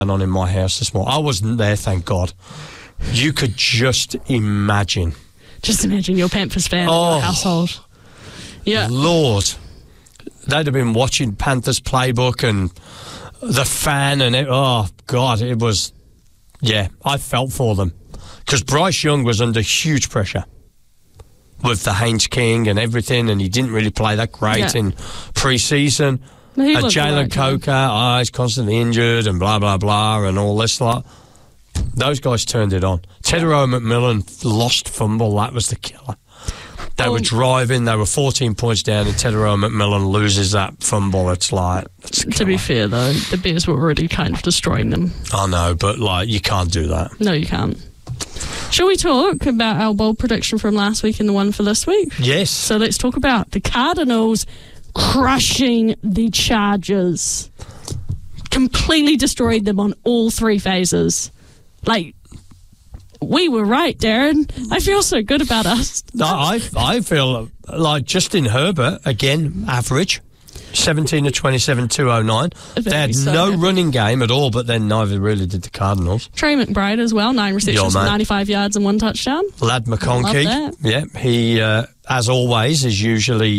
on in my house this morning. I wasn't there, thank God. You could just imagine. Just imagine your Panthers fan in your household. Yeah. Lord. They'd have been watching Panthers playbook and the fan and it. Oh, God, it was... Yeah, I felt for them. Because Bryce Young was under huge pressure with the Haynes King and everything, and he didn't really play that great in pre-season. Jalen Coker, he's constantly injured and blah, blah, blah, and all this lot. Those guys turned it on. Tedero McMillan lost fumble. That was the killer. They were driving. They were 14 points down, and Tedero McMillan loses that fumble. It's like... To be fair, though, the Bears were already kind of destroying them. I know, but, like, you can't do that. No, you can't. Shall we talk about our bold prediction from last week and the one for this week? Yes. So let's talk about the Cardinals crushing the Chargers. Completely destroyed them on all three phases. Like, we were right, Darren. I feel so good about us. I feel like Justin Herbert, again, average. 17 to 27, 209. They had no running game at all, but then neither really did the Cardinals. Trey McBride as well, 9 receptions, 95 yards and 1 touchdown. Lad McConkey. Yeah, he, as always, is usually...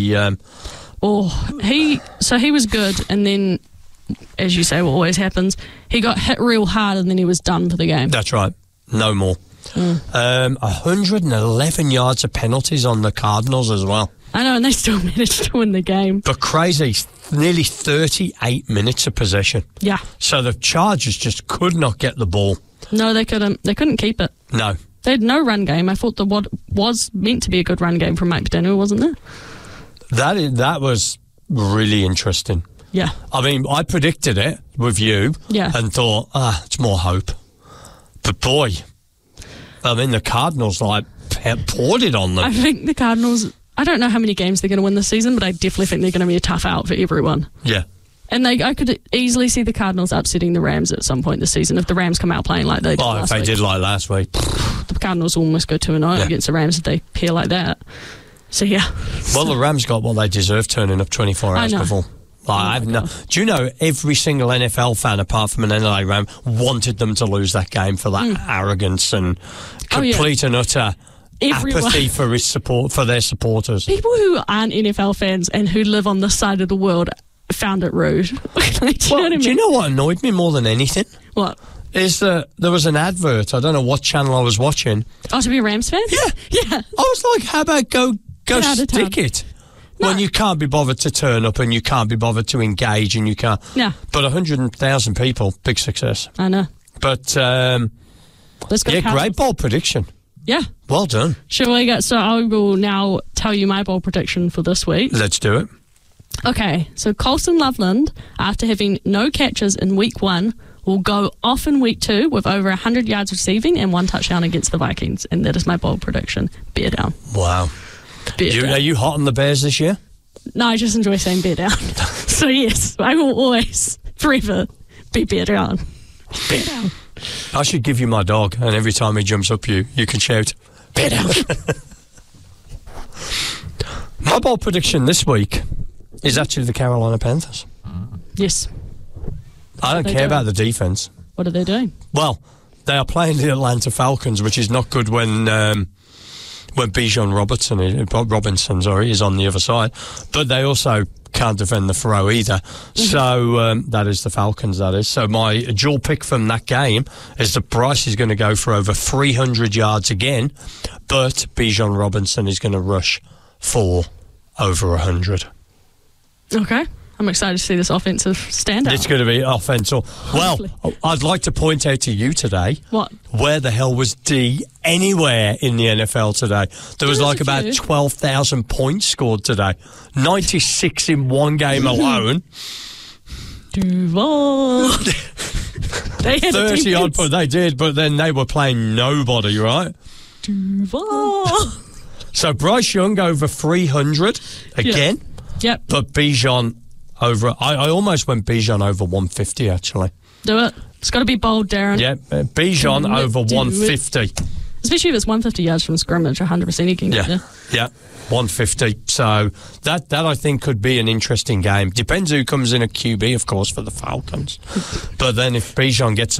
he was good, and then, as you say, what always happens, he got hit real hard and then he was done for the game. That's right. No more. 111 yards of penalties on the Cardinals as well. I know, and they still managed to win the game. But crazy, nearly 38 minutes of possession. Yeah. So the Chargers just could not get the ball. No, they couldn't. They couldn't keep it. No. They had no run game. I thought what was meant to be a good run game from Mike McDaniel, wasn't there? That was really interesting. Yeah. I mean, I predicted it with you and thought, it's more hope. But boy, I mean, the Cardinals, poured it on them. I think the Cardinals, I don't know how many games they're going to win this season, but I definitely think they're going to be a tough out for everyone. Yeah. And I could easily see the Cardinals upsetting the Rams at some point this season if the Rams come out playing like they did last week. If they did like last week. The Cardinals almost go 2-0 against the Rams if they pair like that. So, yeah. Well, the Rams got what they deserved turning up 24 hours before. Do you know every single NFL fan apart from an LA Ram wanted them to lose that game for that arrogance and complete and utter apathy for their supporters. People who aren't NFL fans and who live on this side of the world found it rude. Do you know what annoyed me more than anything? What? Is that there was an advert. I don't know what channel I was watching. Oh, to be a Rams fan? Yeah. I was like, how about go stick it? No. When you can't be bothered to turn up and you can't be bothered to engage and you can't. Yeah. But 100,000 people, big success. I know. But, great bold prediction. Yeah. Well done. Shall we get... So I will now tell you my bold prediction for this week. Let's do it. Okay, so Colson Loveland, after having no catches in week 1, will go off in week 2 with over 100 yards receiving and 1 touchdown against the Vikings. And that is my bold prediction. Bear down. Wow. Are you hot on the Bears this year? No, I just enjoy saying bear down. So yes, I will always, forever, be bear down. Bear down. I should give you my dog, and every time he jumps up you can shout, bear down. My bold prediction this week is actually the Carolina Panthers. Yes. I don't care about the defense. What are they doing? Well, they are playing the Atlanta Falcons, which is not good when Bijan Robinson is on the other side. But they also can't defend the throw either. So that is the Falcons, that is. So my dual pick from that game is that Bryce is going to go for over 300 yards again, but Bijan Robinson is going to rush for over 100. Okay. I'm excited to see this offensive standout. It's going to be offensive. Well, I'd like to point out to you today. What? Where the hell was D anywhere in the NFL today? There was like about 12,000 points scored today. 96 in one game alone. Duval. They had 30 odd, but they did, but then they were playing nobody, right? Duval. So Bryce Young over 300 again. Yep. But Bijan over, I almost went Bijan over 150 actually. Do it. It's got to be bold, Darren. Yeah, Bijan over 150. Especially if it's 150 yards from scrimmage, 100% he can get there. Yeah, 150. So that I think could be an interesting game. Depends who comes in at QB, of course, for the Falcons. But then if Bijan gets